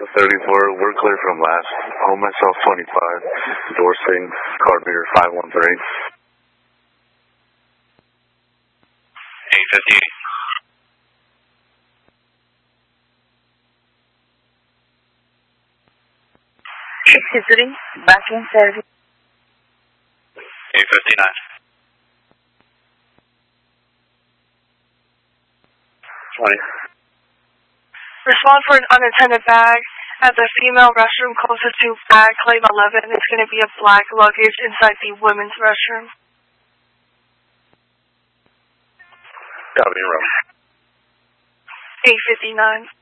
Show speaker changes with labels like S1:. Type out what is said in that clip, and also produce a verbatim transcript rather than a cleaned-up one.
S1: thirty-four, we're clear from last. Home myself twenty-five, endorsing card reader five one three.
S2: eight fifty-eight.
S3: sixty-three, back in service.
S2: eight fifty-nine. twenty.
S4: Respond for an unattended bag at the female restroom closest to bag claim eleven. It's going to be a black luggage inside the women's restroom.
S2: Copy, room.
S4: eight fifty-nine.